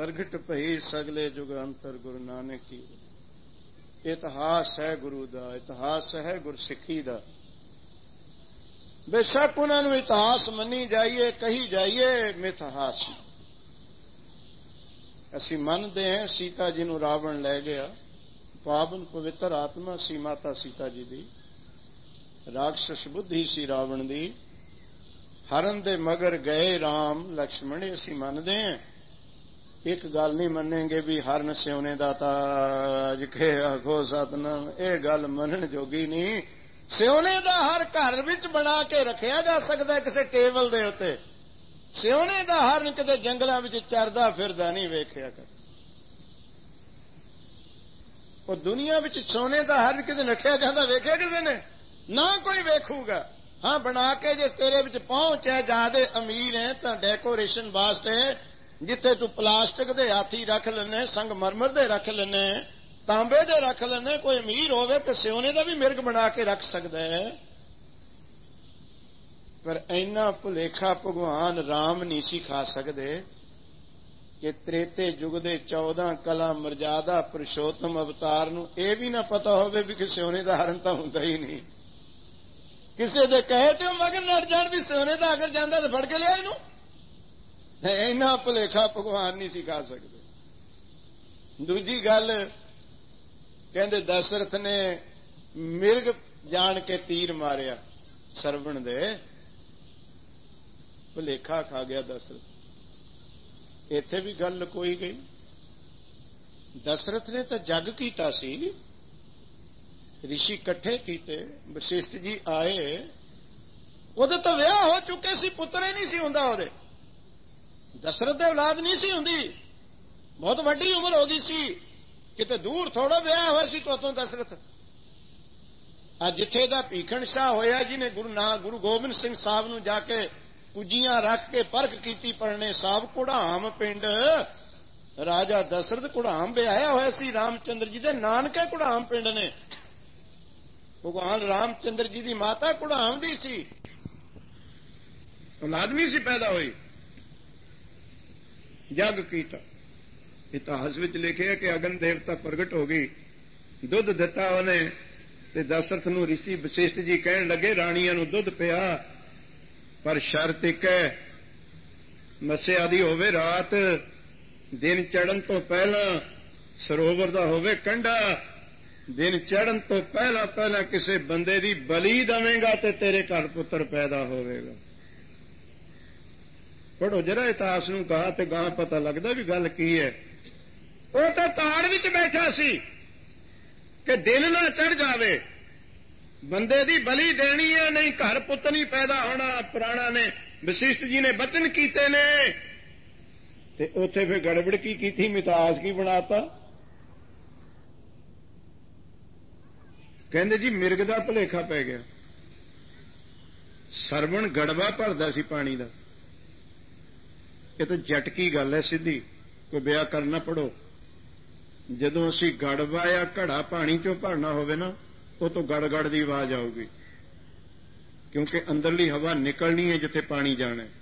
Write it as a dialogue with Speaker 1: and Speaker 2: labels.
Speaker 1: प्रगट भई सगले जुगांतर गुरु नानक की। इतिहास है गुरु दा, इतिहास है गुरसिੱਖੀ दा। बेशक उन्होंने इतिहास मनी जाइए, कही जाइए, मिथहास असी मानते हैं। सीता जी नूं रावण लै गया, पावन पवित्र आत्मा सी माता सीता जी दी, राक्षस बुद्धि सी रावण दी, हरण दे मगर गए राम लक्ष्मण, असी मानते हैं। एक गल नहीं मनेंगे भी हरण सिउने दा ताज के आखो सतनाम, यह गल मनन जोगी नहीं। सिउने दा हर घर विच बना के रखिया जा सकता है किसी टेबल दे उत्ते। सिउने दा हरण किते जंगलों विच चरदा फिरदा नहीं वेखिया कर। वो दुनिया विच सोने दा हरण किते नठिया जांदा वेखिया किसी ने ना कोई वेखूगा। हाँ बना के जे तेरे विच पहुंच है, ज्यादा अमीर है तो डेकोरेशन वास्ते जिथे तू प्लास्टिक दे हाथी रख लेने, संगमरमर दे रख लेने, तांबे दे रख लेने, कोई अमीर होवे तो सिउने दा भी मिर्ग बना के रख सकता है। पर इन्ना भुलेखा भगवान राम नहीं सी खा सकते कि त्रेते युग दे 14 कला मर्यादा पुरुषोत्तम अवतार नूं यह भी ना पता होवे भी कि सिउने दा हरण तां हुंदा ही नहीं। किसी दे कहे ते मगर लड़ जाण भी सिउने दा अगर जांदा ते फड़ के लिया इहनूं। इन्ना भुलेखा भगवान नहीं सी खा सकते। दूजी गल कहंदे दशरथ ने मिर्ग जान के तीर मारिया सरवण दे, भुलेखा खा गया दशरथ। इत्थे भी गल लकोई गई। दशरथ ने तो जग कीता सी, ऋषि इकट्ठे कीते, वशिष्ठ जी आए, उहदे तो विआह हो चुके सी, पुत्र ही नहीं सी हुंदा उहदे। दशरथ दे औलाद नहीं सी हुंदी, बहुत वड्डी उम्र हो गई सी, किते दूर थोड़ा विआह होया सी तो उतों दशरथ। अज जिथे दा भीखण शाह होया जिन्हें गुरु गोबिंद सिंह साहब नूं जाके कुजियां रख के परख कीती पढ़ने साहब, कुड़ाम पिंड राजा दशरथ कुड़ाम विआया होया सी रामचंद्र जी दे नानके कुड़ाम पिंड ने। भगवान रामचंद्र जी दी माता कुड़ाम दी सी, औलाद नहीं सी पैदा हुई। जग कीता, इतिहास विच लिखिया कि अगन देवता प्रगट हो गई, दुध दिता उन्हें ते दशरथ नूं ऋषि वशिष्ठ जी कहण लगे राणियां नूं दुध पिया, पर शर्त एक है, मस्या दी होवे रात, दिन चढ़न तो पहला सरोवर दा होवे कंढा, दिन चढ़न तो पहला पहला किसी बंदे दी बली दवेगा ते तेरे घर पुत्र पैदा होवेगा। पढ़ो जरा इतिहास नूं कहा ते गां पता लगदा भी गल की है। वो तो ताड़ विच बैठा सी कि दिन ना चढ़ जावे, बंदे दी बली देनी है, नहीं घर पुत नहीं पैदा होना। पुराणा ने वशिष्ठ जी ने बचन कीते ने ते उथे फिर गड़बड़ की थी, मितास की बनाता। कहंदे जी मिर्ग दा भुलेखा पै गया। सरवण गड़वा भरदा सी पानी दा, ये तो झटकी गल है सीधी, कोई व्याकरण ना पढ़ो। जदों असीं गड़वा या घड़ा पानी चों भरना होवे ना, वो तो गड़ गड़ दी आवाज आऊगी, क्योंकि अंदरली हवा निकलनी है जिथे पानी जाना है।